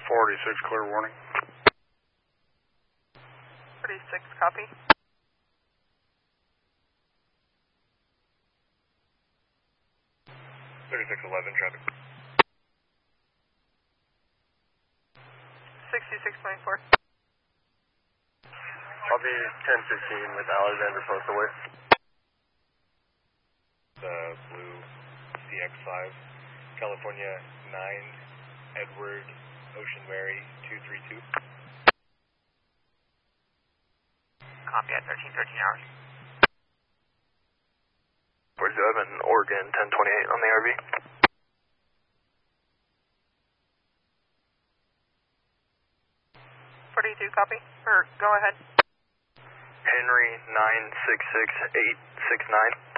46, clear warning. 46, copy. 3611, traffic. 6624. I'll be 1015 with Alexander Postaway. The blue CX5, California 9, Edward, Ocean Mary 232. Copy at 1313 hours. 47, Oregon 1028 on the RV. Copy, or go ahead. Henry 966869.